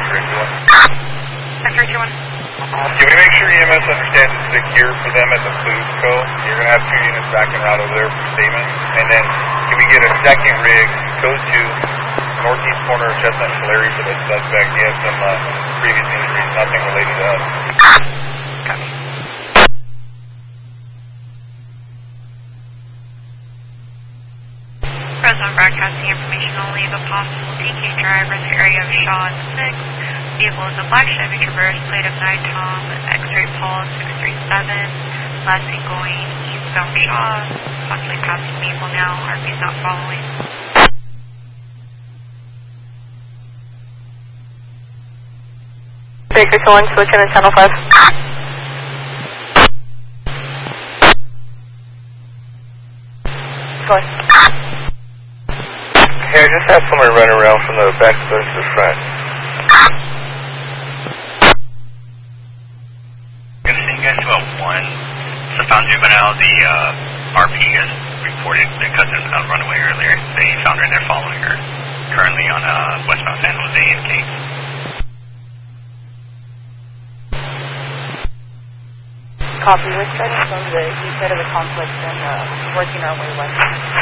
Sector 21. Can we make sure EMS understands it's secure for them at the food co? You're going to have 2 units back and out over there for statement. And then can we get a second rig, code 2, northeast corner of Chestnut and Tulare for the suspect? He has some previous injuries, nothing related to us. Copy. Present broadcasting information only of a possible TK driver in the area of Shaw and 6. Vehicle is a black Chevy Traverse, plate of 9 Tom, X-ray Paul 637, last seen going eastbound Shaw, possibly passing Maple now, RP's not following. Baker 1, switching to channel 5. Sorry. Hey, I just had someone run around from the back to the front. Found juvenile, the RP has reported the cousin run away earlier. They found her and they're following her. Currently on westbound San Jose and Case. Copy. We're starting from the east side of the complex and working our way west.